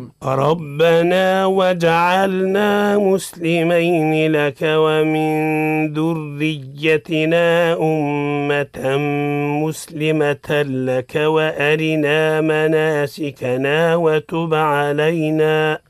الرحيم. ربنا واجعلنا مسلمين لك ومن ذريتنا أمة مسلمة لك وأرنا مناسكنا وتب علينا